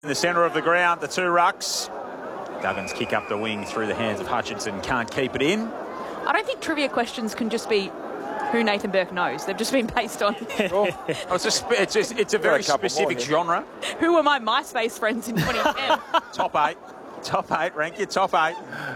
In the centre of the ground, the two rucks. Duggins kick up the wing through the hands of Hutchinson, can't keep it in. I don't think trivia questions can just be who Nathan Burke knows. They've just been based on... It's a very specific genre. Who were my MySpace friends in 2010? Top eight, rank your top eight.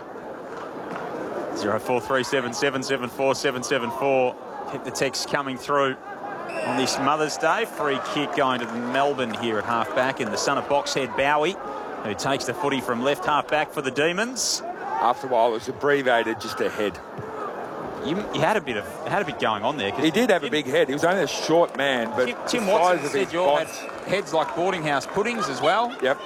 0437 774 774. Keep the text coming through on this Mother's Day. Free kick going to Melbourne here at half-back, and the son of Boxhead Bowie, who takes the footy from left half-back for the Demons. After a while, it was abbreviated just a head. You had a bit going on there. He did have a big head. He was only a short man, but Tim Watson said you all had heads like boarding house puddings as well. Yep.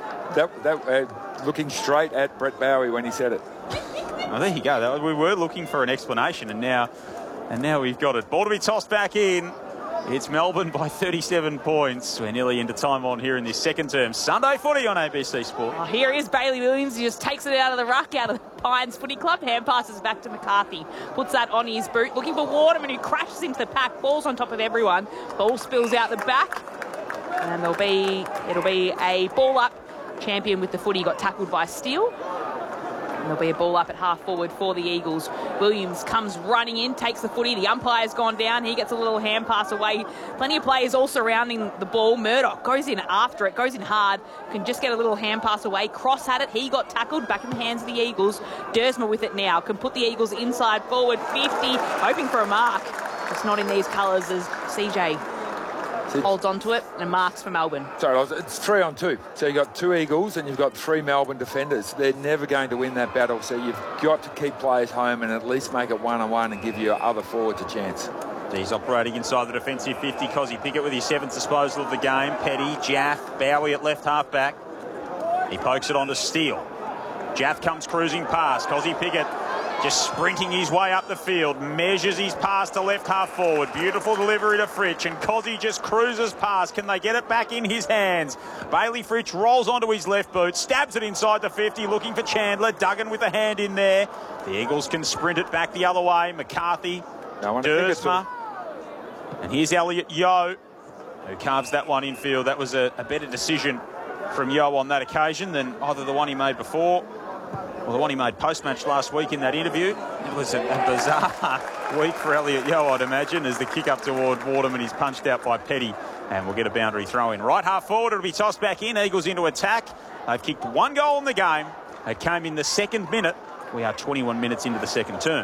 Looking straight at Brett Bowie when he said it. Oh, there you go. We were looking for an explanation, and now we've got it. Ball to be tossed back in. It's Melbourne by 37 points. We're nearly into time on here in this second term. Sunday footy on ABC Sport. Oh, here is Bailey Williams. He just takes it out of the ruck, out of the Pines Footy Club. Hand passes back to McCarthy. Puts that on his boot. Looking for Waterman, who crashes into the pack. Falls on top of everyone. Ball spills out the back. And it'll be a ball up. Champion with the footy got tackled by Steele. And there'll be a ball up at half forward for the Eagles. Williams comes running in, takes the footy. The umpire's gone down. He gets a little hand pass away. Plenty of players all surrounding the ball. Murdoch goes in after it, goes in hard. Can just get a little hand pass away. Cross had it. He got tackled. Back in the hands of the Eagles. Dersma with it now. Can put the Eagles inside forward 50. Hoping for a mark. It's not in these colours as CJ holds on to it and marks for Melbourne. Sorry, it's 3-on-2. So you've got two Eagles and you've got three Melbourne defenders. They're never going to win that battle, so you've got to keep players home and at least make it one-on-one and give your other forwards a chance. He's operating inside the defensive 50. Cozzy Pickett with his seventh disposal of the game. Petty, Jaff, Bowie at left half-back. He pokes it on to Steele. Jaff comes cruising past. Cozzy Pickett just sprinting his way up the field, measures his pass to left half forward. Beautiful delivery to Fritsch, and Cozzy just cruises past. Can they get it back in his hands? Bailey Fritsch rolls onto his left boot, stabs it inside the 50, looking for Chandler. Duggan with a hand in there. The Eagles can sprint it back the other way. McCarthy, Dersma, and here's Elliot Yeo, who carves that one infield. That was a better decision from Yeo on that occasion than either the one he made before or the one he made post-match last week in that interview. It was a bizarre week for Elliot Yeo, I'd imagine, as the kick up toward Waterman is punched out by Petty, and we'll get a boundary throw in. Right half forward, it'll be tossed back in. Eagles into attack. They've kicked one goal in the game. It came in the second minute. We are 21 minutes into the second term.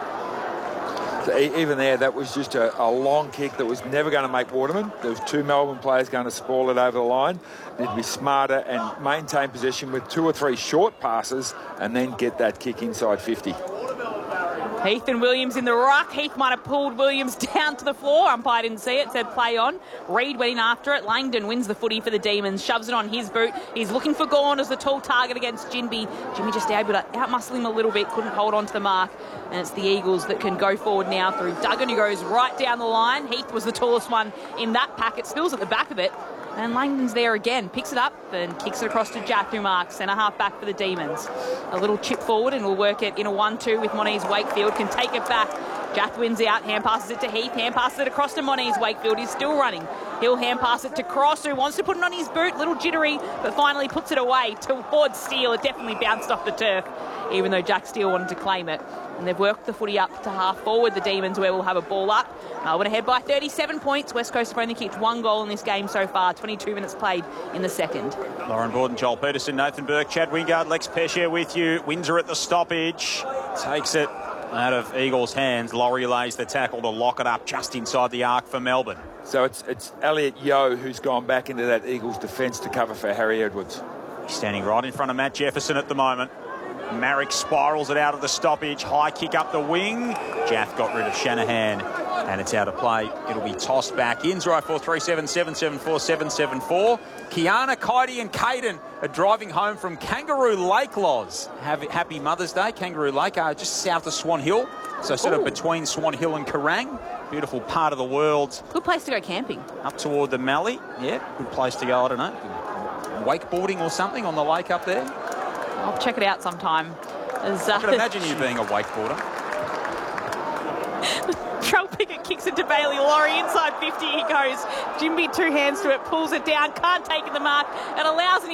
So even there, that was just a long kick that was never going to make Waterman. There was two Melbourne players going to spoil it over the line. They'd be smarter and maintain possession with two or three short passes and then get that kick inside 50. Heath and Williams in the ruck. Heath might have pulled Williams down to the floor. Umpire didn't see it, said play on. Reid went in after it. Langdon wins the footy for the Demons, shoves it on his boot. He's looking for Gawn as the tall target against Jinby. Jimmy just able to outmuscle him a little bit, couldn't hold on to the mark. And it's the Eagles that can go forward now through Duggan, who goes right down the line. Heath was the tallest one in that pack. It spills at the back of it. And Langdon's there again, picks it up and kicks it across to Jack, who marks centre half back for the Demons. A little chip forward and we'll work it in a 1-2 with Moniz Wakefield. Can take it back. Jack wins out, hand passes it to Heath, hand passes it across to Moniz Wakefield. He's still running. He'll hand pass it to Cross, who wants to put it on his boot. Little jittery, but finally puts it away towards Steele. It definitely bounced off the turf, even though Jack Steele wanted to claim it. And they've worked the footy up to half forward, the Demons, where we'll have a ball up. Melbourne ahead by 37 points. West Coast have only kicked one goal in this game so far. 22 minutes played in the second. Lauren Borden, Joel Peterson, Nathan Burke, Chad Wingard, Lex Pesce with you. Windsor at the stoppage. Takes it out of Eagles' hands. Laurie lays the tackle to lock it up just inside the arc for Melbourne. So it's Elliot Yeo who's gone back into that Eagles defence to cover for Harry Edwards. He's standing right in front of Matt Jefferson at the moment. Marek spirals it out of the stoppage. High kick up the wing. Jaff got rid of Shanahan and it's out of play. It'll be tossed back in. 0437 774 774. Kiana, Kaidi and Caden are driving home from Kangaroo Lake, Loz. Happy Mother's Day. Kangaroo Lake, just south of Swan Hill. So sort of between Swan Hill and Kerrang. Beautiful part of the world. Good place to go camping. Up toward the Mallee. Yeah, good place to go, I don't know. Wakeboarding or something on the lake up there. I'll check it out sometime. I can imagine you being a wakeboarder. Latrell Pickett kicks it to Bailey Laurie. Inside 50 he goes. Jimby 2 hands to it, pulls it down, can't take the mark. It allows an